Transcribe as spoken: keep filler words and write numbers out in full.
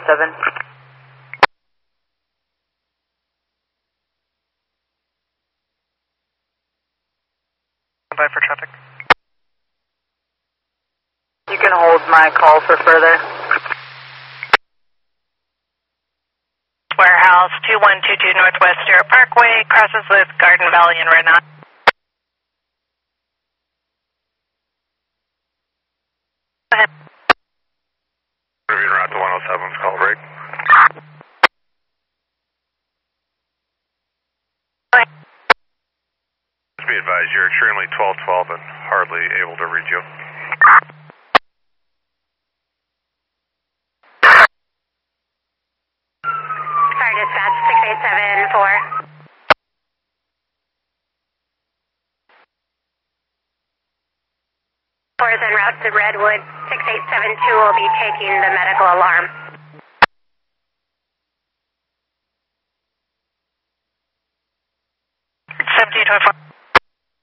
seven. Bye for traffic. You can hold my call for further. Warehouse two one two two Northwest Stewart Parkway, crosses with Garden Valley and Red Knot. Go ahead. Moving route to one oh seven's call break. Go ahead. Just be advised, you're extremely twelve twelve and hardly able to reach you. Fire dispatch six eight seven four. Four is en route to Redwood. six eight seven two will be taking the medical alarm. seventeen twenty-four.